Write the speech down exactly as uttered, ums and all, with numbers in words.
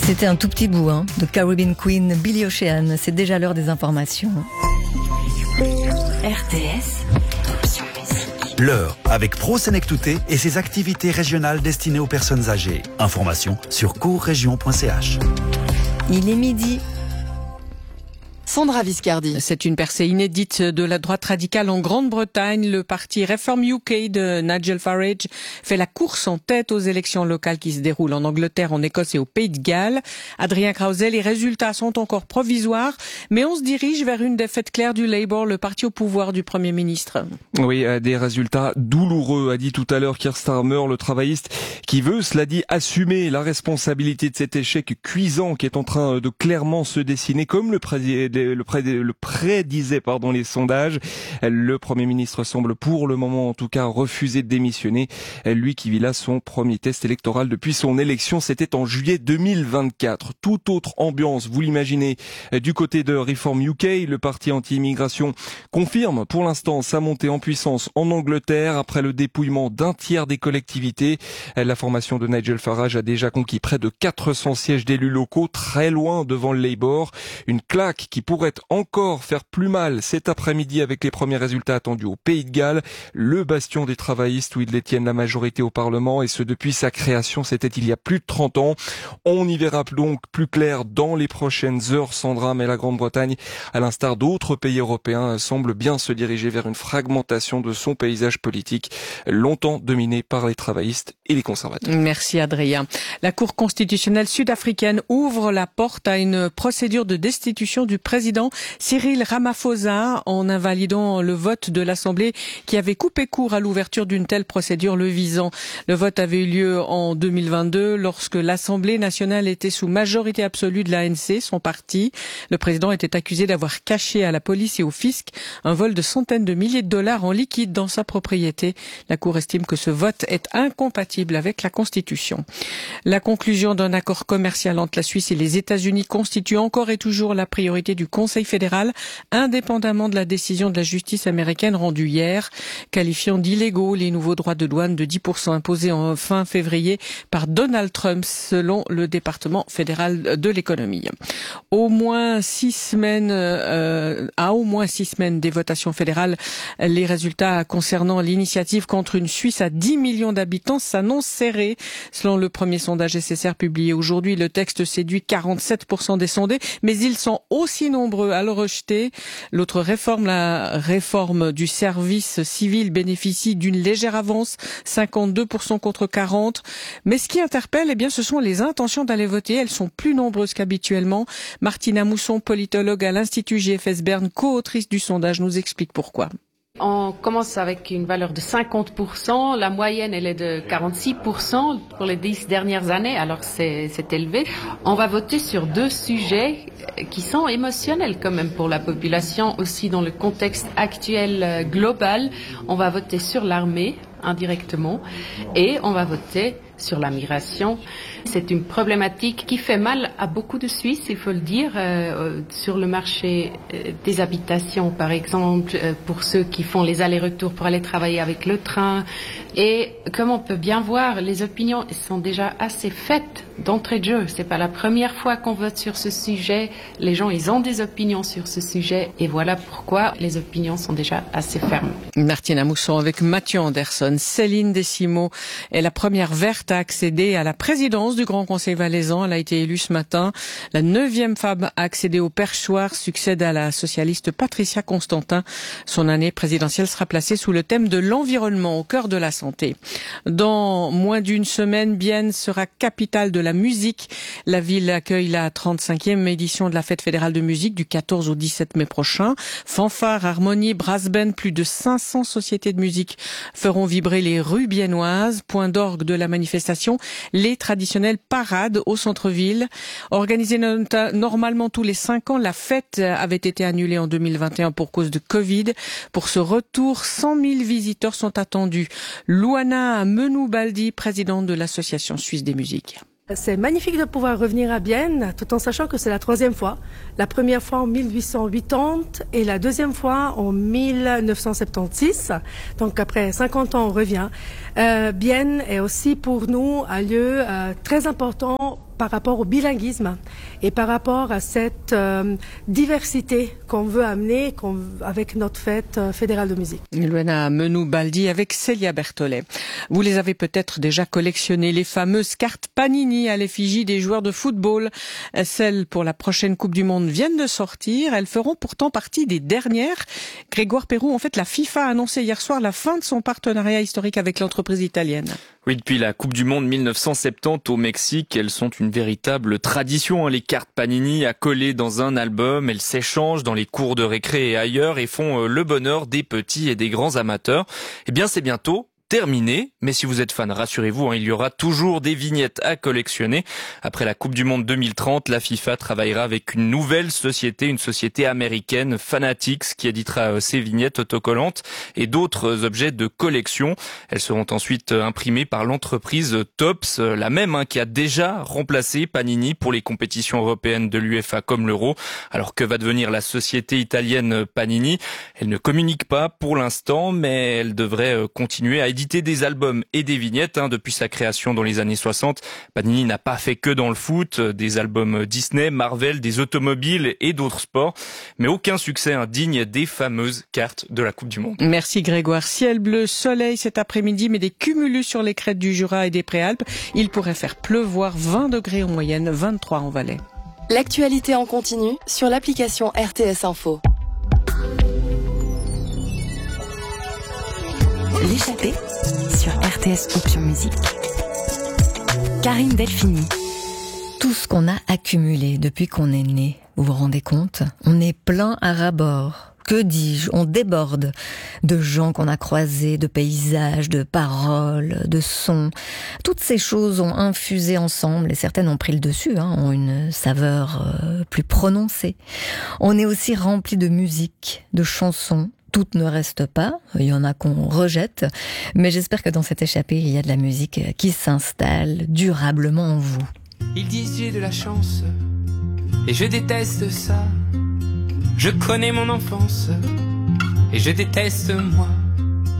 C'était un tout petit bout hein, de Caribbean Queen, Billy Ocean. C'est déjà l'heure des informations. R T S, option musique. L'heure avec Pro Sénectouté et ses activités régionales destinées aux personnes âgées. Information sur courrégion point c h. Il est midi. Sandra Viscardi. C'est une percée inédite de la droite radicale en Grande-Bretagne. Le parti Reform U K de Nigel Farage fait la course en tête aux élections locales qui se déroulent en Angleterre, en Écosse et au Pays de Galles. Adrien Krause, les résultats sont encore provisoires, mais on se dirige vers une défaite claire du Labour, le parti au pouvoir du Premier ministre. Oui, des résultats douloureux, a dit tout à l'heure Keir Starmer, le travailliste, qui veut, cela dit, assumer la responsabilité de cet échec cuisant qui est en train de clairement se dessiner, comme le président Le, pré, le prédisait pardon, les sondages. Le Premier ministre semble pour le moment en tout cas refuser de démissionner. Lui qui vit là son premier test électoral depuis son élection, c'était en juillet deux mille vingt-quatre. Toute autre ambiance, vous l'imaginez, du côté de Reform U K, le parti anti-immigration confirme pour l'instant sa montée en puissance en Angleterre après le dépouillement d'un tiers des collectivités. La formation de Nigel Farage a déjà conquis près de quatre cents sièges d'élus locaux, très loin devant le Labour. Une claque qui pourrait encore faire plus mal cet après-midi avec les premiers résultats attendus au Pays de Galles, le bastion des travaillistes où ils détiennent la majorité au Parlement, et ce depuis sa création, c'était il y a plus de trente ans. On y verra donc plus clair dans les prochaines heures, Sandra, mais la Grande-Bretagne, à l'instar d'autres pays européens, semble bien se diriger vers une fragmentation de son paysage politique, longtemps dominé par les travaillistes et les conservateurs. Merci Adrien. La Cour constitutionnelle sud-africaine ouvre la porte à une procédure de destitution du président Cyril Ramaphosa en invalidant le vote de l'Assemblée qui avait coupé court à l'ouverture d'une telle procédure le visant. Le vote avait eu lieu en deux mille vingt-deux lorsque l'Assemblée nationale était sous majorité absolue de l'A N C, son parti. Le président était accusé d'avoir caché à la police et au fisc un vol de centaines de milliers de dollars en liquide dans sa propriété. La Cour estime que ce vote est incompatible avec la Constitution. La conclusion d'un accord commercial entre la Suisse et les États-Unis constitue encore et toujours la priorité du Conseil fédéral, indépendamment de la décision de la justice américaine rendue hier, qualifiant d'illégaux les nouveaux droits de douane de dix pour cent imposés en fin février par Donald Trump, selon le département fédéral de l'économie. Au moins six semaines, euh, à au moins six semaines des votations fédérales, les résultats concernant l'initiative contre une Suisse à dix millions d'habitants s'annoncent serrés. Selon le premier sondage S S R publié aujourd'hui, le texte séduit quarante-sept pour cent des sondés, mais ils sont aussi nombreux à le rejeter. L'autre réforme, la réforme du service civil, bénéficie d'une légère avance, cinquante-deux pour cent contre quarante. Mais ce qui interpelle, eh bien, ce sont les intentions d'aller voter. Elles sont plus nombreuses qu'habituellement. Martina Mousson, politologue à l'Institut G F S Berne, co-autrice du sondage, nous explique pourquoi. On commence avec une valeur de cinquante pour cent, la moyenne elle est de quarante-six pour cent pour les dix dernières années, alors c'est, c'est élevé. On va voter sur deux sujets qui sont émotionnels quand même pour la population, aussi dans le contexte actuel global. On va voter sur l'armée indirectement et on va voter sur la migration. C'est une problématique qui fait mal à beaucoup de Suisses, il faut le dire, euh, sur le marché euh, des habitations, par exemple, euh, pour ceux qui font les allers-retours pour aller travailler avec le train. Et comme on peut bien voir, les opinions sont déjà assez faites d'entrée de jeu. C'est pas la première fois qu'on vote sur ce sujet. Les gens, ils ont des opinions sur ce sujet et voilà pourquoi les opinions sont déjà assez fermes. Martina Mousson avec Mathieu Anderson. Céline Desimo est la première verte à accéder à la présidence du Grand Conseil valaisan. Elle a été élue ce matin. La neuvième femme à accéder au perchoir succède à la socialiste Patricia Constantin. Son année présidentielle sera placée sous le thème de l'environnement au cœur de la santé. Dans moins d'une semaine, Bienne sera capitale de la musique. La ville accueille la trente-cinquième édition de la fête fédérale de musique du quatorze au dix-sept mai prochain. Fanfare, harmonie, brass band, plus de cinq cents sociétés de musique feront vibrer les rues biennoises. Point d'orgue de la manifestation, les traditionnelles parades au centre-ville. Organisée normalement tous les cinq ans, la fête avait été annulée en deux mille vingt et un pour cause de Covid. Pour ce retour, cent mille visiteurs sont attendus. Luana Menoubaldi, présidente de l'Association suisse des musiques. C'est magnifique de pouvoir revenir à Bienne, tout en sachant que c'est la troisième fois. La première fois en mille huit cent quatre-vingt-dix et la deuxième fois en mille neuf cent soixante-seize. Donc après cinquante ans, on revient. Euh, Bienne est aussi pour nous un lieu euh, très important par rapport au bilinguisme et par rapport à cette euh, diversité qu'on veut amener qu'on, avec notre fête euh, fédérale de musique. Luana Menou-Baldi avec Célia Berthollet. Vous les avez peut-être déjà collectionnées, les fameuses cartes Panini à l'effigie des joueurs de football. Celles pour la prochaine Coupe du Monde viennent de sortir. Elles feront pourtant partie des dernières. Grégoire Perroux, en fait, la FIFA a annoncé hier soir la fin de son partenariat historique avec l'entreprise italienne. Oui, depuis la Coupe du Monde mille neuf cent soixante-dix au Mexique, elles sont une véritable tradition. Les cartes Panini à coller dans un album, elles s'échangent dans les cours de récré et ailleurs et font le bonheur des petits et des grands amateurs. Eh bien, c'est bientôt terminé, mais si vous êtes fan, rassurez-vous, hein, il y aura toujours des vignettes à collectionner. Après la Coupe du Monde deux mille trente, la FIFA travaillera avec une nouvelle société, une société américaine, Fanatics, qui éditera ces vignettes autocollantes et d'autres objets de collection. Elles seront ensuite imprimées par l'entreprise Topps, la même hein, qui a déjà remplacé Panini pour les compétitions européennes de l'UEFA comme l'Euro. Alors que va devenir la société italienne Panini? Elle ne communique pas pour l'instant, mais elle devrait continuer à éditer des albums et des vignettes hein, depuis sa création dans les années soixante. Panini n'a pas fait que dans le foot, des albums Disney, Marvel, des automobiles et d'autres sports, mais aucun succès indigne des fameuses cartes de la Coupe du Monde. Merci Grégoire. Ciel bleu, soleil cet après-midi, mais des cumulus sur les crêtes du Jura et des Préalpes. Il pourrait faire pleuvoir vingt degrés en moyenne, vingt-trois en Valais. L'actualité en continu sur l'application R T S Info. L'échappée sur R T S Option Musique. Karine Delphini. Tout ce qu'on a accumulé depuis qu'on est né, vous vous rendez compte? On est plein à ras-bord. Que dis-je? On déborde de gens qu'on a croisés, de paysages, de paroles, de sons. Toutes ces choses ont infusé ensemble et certaines ont pris le dessus, hein, ont une saveur euh, plus prononcée. On est aussi rempli de musique, de chansons. Toutes ne restent pas, il y en a qu'on rejette, mais j'espère que dans cette échappée, il y a de la musique qui s'installe durablement en vous. Ils disent j'ai de la chance, et je déteste ça. Je connais mon enfance, et je déteste moi.